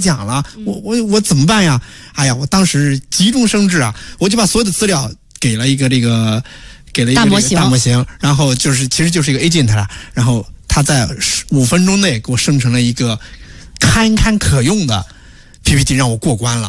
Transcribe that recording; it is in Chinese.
奖了，我怎么办呀？哎呀，我当时急中生智啊，我就把所有的资料给了一个大模型，然后其实就是一个 agent 了，然后他在5分钟内给我生成了一个堪可用的 PPT， 让我过关了。